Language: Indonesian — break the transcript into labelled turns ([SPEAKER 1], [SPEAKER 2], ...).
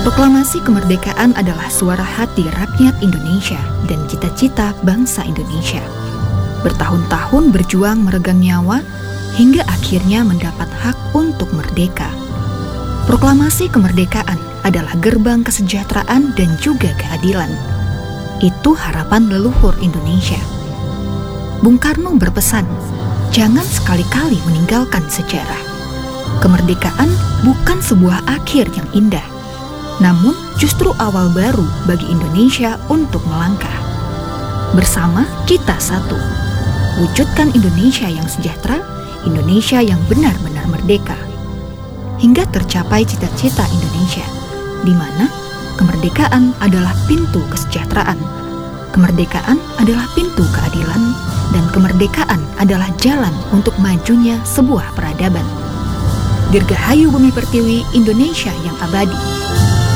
[SPEAKER 1] Proklamasi kemerdekaan adalah suara hati rakyat Indonesia dan cita-cita bangsa Indonesia. Bertahun-tahun berjuang meregang nyawa hingga akhirnya mendapat hak untuk merdeka. Proklamasi kemerdekaan adalah gerbang kesejahteraan dan juga keadilan. Itu harapan leluhur Indonesia. Bung Karno berpesan, jangan sekali-kali meninggalkan sejarah. Kemerdekaan bukan sebuah akhir yang indah, namun justru awal baru bagi Indonesia untuk melangkah. Bersama kita satu, wujudkan Indonesia yang sejahtera, Indonesia yang benar-benar merdeka. Hingga tercapai cita-cita Indonesia, di mana kemerdekaan adalah pintu kesejahteraan, kemerdekaan adalah pintu keadilan, dan kemerdekaan adalah jalan untuk majunya sebuah peradaban. Dirgahayu Bumi Pertiwi, Indonesia yang abadi.